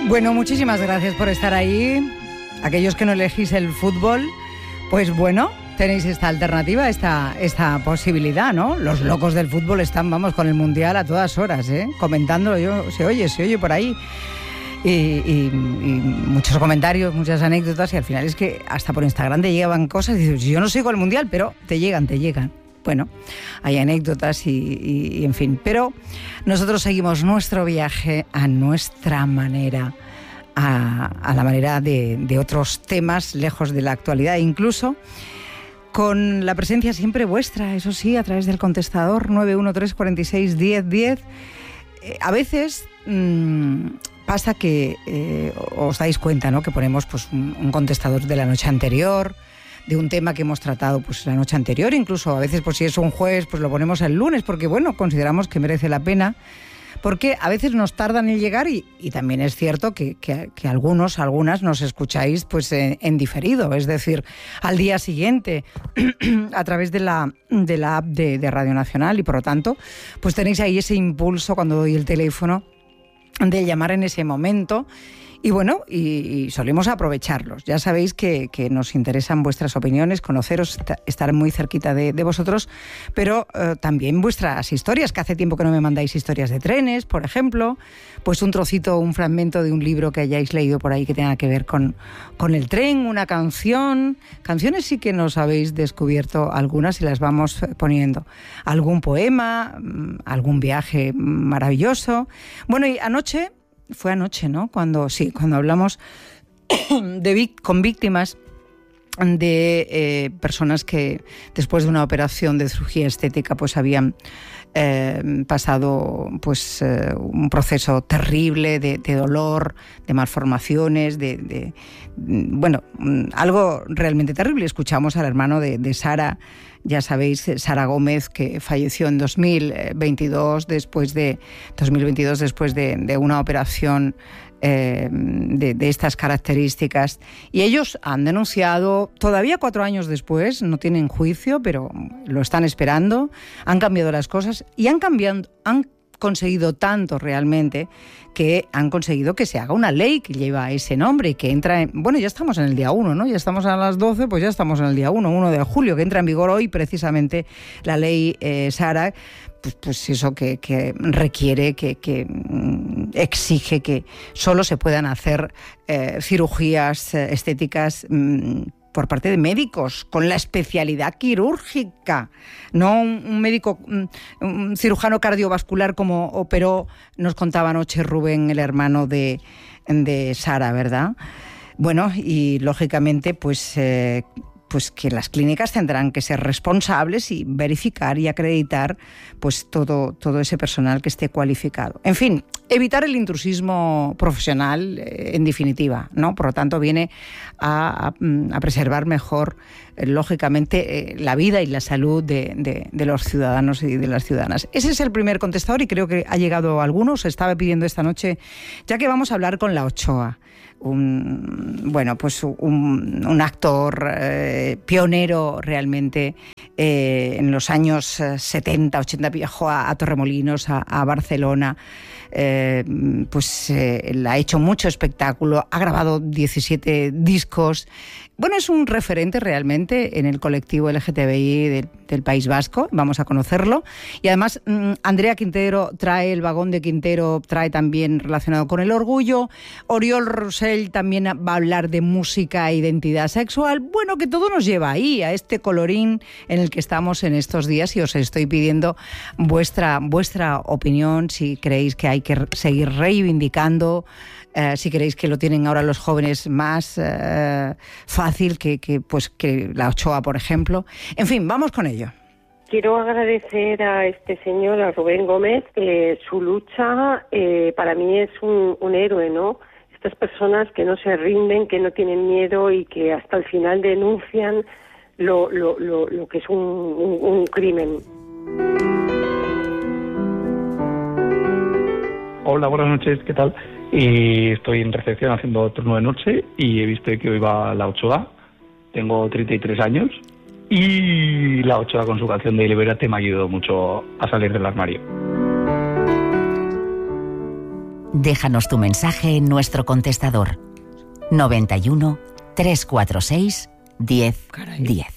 Bueno, muchísimas gracias por estar ahí. Aquellos que no elegís el fútbol, pues bueno, tenéis esta alternativa, esta posibilidad, ¿no? Los locos del fútbol están, vamos, con el Mundial a todas horas, comentándolo. Se oye por ahí. Y muchos comentarios, muchas anécdotas, y al final es que hasta por Instagram te llegaban cosas y dices, yo no sigo el Mundial, pero te llegan. Bueno, hay anécdotas y en fin. Pero nosotros seguimos nuestro viaje a nuestra manera, a la manera de otros temas lejos de la actualidad, incluso con la presencia siempre vuestra, eso sí, a través del contestador 913 46 10 10. A veces pasa que os dais cuenta, ¿no?, que ponemos pues un contestador de la noche anterior, de un tema que hemos tratado pues la noche anterior, incluso a veces pues si es un jueves pues lo ponemos el lunes, porque bueno, consideramos que merece la pena, porque a veces nos tardan en llegar y también es cierto que algunas nos escucháis pues en diferido, es decir, al día siguiente a través de la app de Radio Nacional, y por lo tanto pues tenéis ahí ese impulso cuando doy el teléfono de llamar en ese momento. Y bueno, y solemos aprovecharlos. Ya sabéis que nos interesan vuestras opiniones, conoceros, estar muy cerquita de vosotros, pero también vuestras historias, que hace tiempo que no me mandáis historias de trenes, por ejemplo, pues un trocito, un fragmento de un libro que hayáis leído por ahí que tenga que ver con el tren, una canción. Canciones sí que nos habéis descubierto algunas y las vamos poniendo. Algún poema, algún viaje maravilloso. Bueno, y fue anoche, ¿no?, cuando hablamos con víctimas de personas que después de una operación de cirugía estética pues habían pasado pues un proceso terrible de dolor, de malformaciones, bueno, algo realmente terrible. Escuchamos al hermano de Sara, ya sabéis, Sara Gómez, que falleció en 2022 después de una operación de estas características. Y ellos han denunciado, todavía 4 años después, no tienen juicio, pero lo están esperando, han cambiado las cosas y han conseguido tanto realmente que han conseguido que se haga una ley que lleva ese nombre y que entra en... Bueno, ya estamos en el día 1, ¿no? Ya estamos a las 12, pues ya estamos en el día 1 de julio, que entra en vigor hoy precisamente la ley Sara, pues eso que requiere, que exige que solo se puedan hacer cirugías estéticas por parte de médicos con la especialidad quirúrgica, no un médico, un cirujano cardiovascular como operó, nos contaba anoche Rubén, el hermano de Sara, ¿verdad? Bueno, y lógicamente pues que las clínicas tendrán que ser responsables y verificar y acreditar pues todo ese personal que esté cualificado. En fin, evitar el intrusismo profesional, en definitiva, ¿no? Por lo tanto, viene a preservar mejor, lógicamente, la vida y la salud de los ciudadanos y de las ciudadanas. Ese es el primer contestador y creo que ha llegado alguno. Se estaba pidiendo esta noche, ya que vamos a hablar con la Ochoa. Un actor pionero realmente en los años 70, 80, viajó a Torremolinos, a Barcelona, él ha hecho mucho espectáculo, ha grabado 17 discos. Bueno, es un referente realmente en el colectivo LGTBI del País Vasco, vamos a conocerlo. Y además, Andrea Quintero trae el vagón de Quintero, trae también relacionado con el orgullo. Oriol Rosell también va a hablar de música e identidad sexual. Bueno, que todo nos lleva ahí, a este colorín en el que estamos en estos días, y os estoy pidiendo vuestra opinión, si creéis que hay que seguir reivindicando, si creéis que lo tienen ahora los jóvenes más fácil que la Ochoa, por ejemplo. En fin, vamos con ello. Quiero agradecer a este señor, a Rubén Gómez, su lucha. Para mí es un héroe, ¿no? Estas personas que no se rinden, que no tienen miedo y que hasta el final denuncian lo que es un crimen. Hola, buenas noches, ¿qué tal? Y estoy en recepción haciendo turno de noche y he visto que hoy va la Ochoa. Tengo 33 años y la Ochoa con su canción de Libérate me ayudó mucho a salir del armario. Déjanos tu mensaje en nuestro contestador 91 346 10 10.